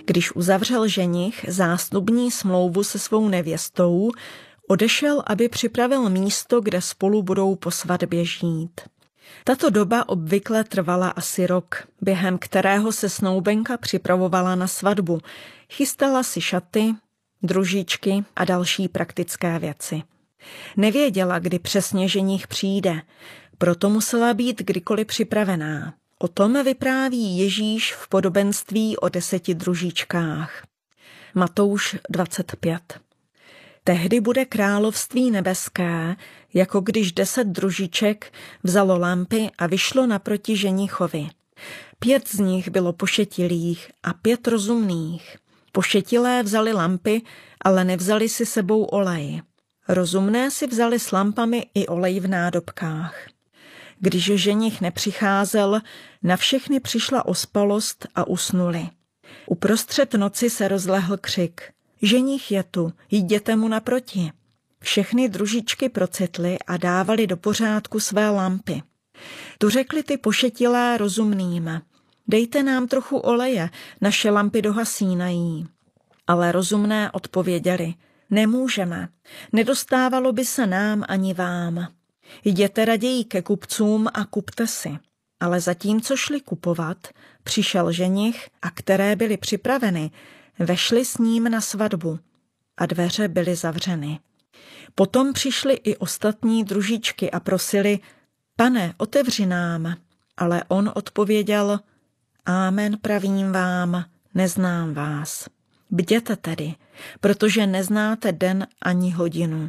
Když uzavřel ženich zásnubní smlouvu se svou nevěstou, odešel, aby připravil místo, kde spolu budou po svatbě žít. Tato doba obvykle trvala asi rok, během kterého se snoubenka připravovala na svatbu, chystala si šaty, družičky a další praktické věci. Nevěděla, kdy přesně ženich přijde, proto musela být kdykoliv připravená. O tom vypráví Ježíš v podobenství o 10 družičkách. Matouš 25. Tehdy bude království nebeské, jako když 10 družiček vzalo lampy a vyšlo naproti ženichovi. 5 z nich bylo pošetilých a 5 rozumných. Pošetilé vzali lampy, ale nevzali si sebou olej. Rozumné si vzali s lampami i olej v nádobkách. Když ženich nepřicházel, na všechny přišla ospalost a usnuli. Uprostřed noci se rozlehl křik. Ženich je tu, jděte mu naproti. Všechny družičky procitly a dávali do pořádku své lampy. Tu řekli ty pošetilé rozumným. Dejte nám trochu oleje, naše lampy dohasínají. Ale rozumné odpověděli. Nemůžeme, nedostávalo by se nám ani vám. Jděte raději ke kupcům a kupte si. Ale zatímco šli kupovat, přišel ženich a které byly připraveny, vešli s ním na svatbu a dveře byly zavřeny. Potom přišly i ostatní družičky a prosili, Pane, otevři nám. Ale on odpověděl, Amen, pravím vám, neznám vás. Bděte tedy, protože neznáte den ani hodinu.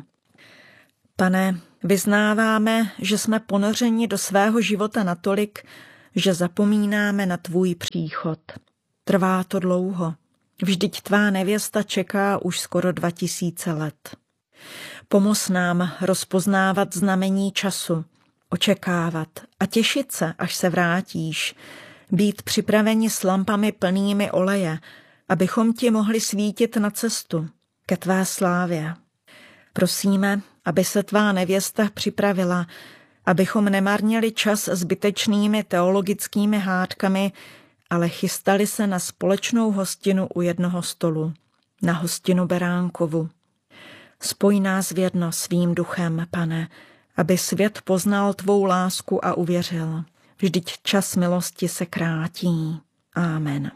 Pane, vyznáváme, že jsme ponořeni do svého života natolik, že zapomínáme na tvůj příchod. Trvá to dlouho. Vždyť tvá nevěsta čeká už skoro 2000 let. Pomoz nám rozpoznávat znamení času, očekávat a těšit se, až se vrátíš, být připraveni s lampami plnými oleje, abychom ti mohli svítit na cestu ke tvé slávě. Prosíme, aby se tvá nevěsta připravila, abychom nemarnili čas zbytečnými teologickými hádkami, ale chystali se na společnou hostinu u jednoho stolu, na hostinu Beránkovu. Spoj nás v jedno svým duchem, Pane, aby svět poznal tvou lásku a uvěřil. Vždyť čas milosti se krátí. Amen.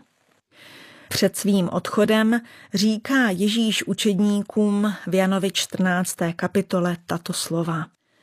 Před svým odchodem říká Ježíš učedníkům v Janovi 14. kapitole tato slova.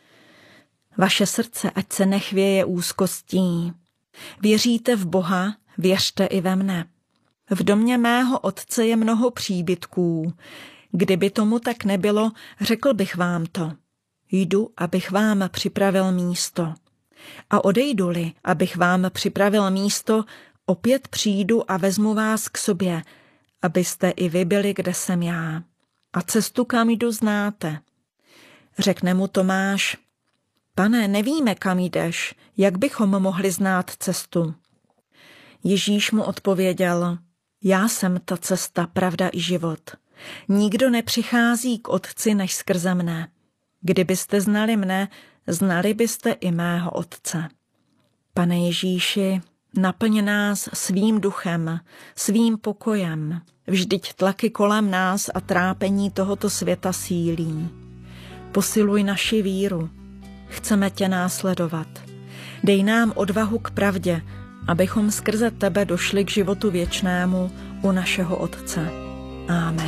Vaše srdce ať se nechvěje úzkostí. Věříte v Boha, věřte i ve mne. V domě mého otce je mnoho příbytků. Kdyby tomu tak nebylo, řekl bych vám to. Jdu, abych vám připravil místo. A odejdu-li, abych vám připravil místo, opět přijdu a vezmu vás k sobě, abyste i vy byli, kde jsem já. A cestu, kam jdu, znáte. Řekne mu Tomáš, Pane, nevíme, kam jdeš, jak bychom mohli znát cestu? Ježíš mu odpověděl, já jsem ta cesta, pravda i život. Nikdo nepřichází k Otci než skrze mne. Kdybyste znali mne, znali byste i mého Otce. Pane Ježíši, naplň nás svým duchem, svým pokojem. Vždyť tlaky kolem nás a trápení tohoto světa sílí. Posiluj naši víru. Chceme tě následovat. Dej nám odvahu k pravdě, abychom skrze tebe došli k životu věčnému u našeho Otce. Amen.